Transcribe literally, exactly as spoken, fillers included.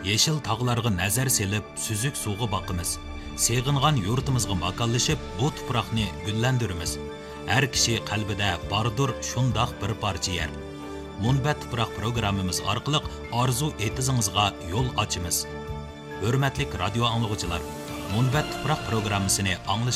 Yeşil tağlarga nazar selip, süzük suğu bakımız. Seğingan yurtimizga makanlashib, bu tuproqni gullandiramiz. Har kishi qalbida bardur shundoq bir parcha yer. Munbat tuproq programmamiz orqali orzu etizingizga yo'l ochamiz. Hurmatli radio anglovchilar, Munbat tuproq programmasini anglash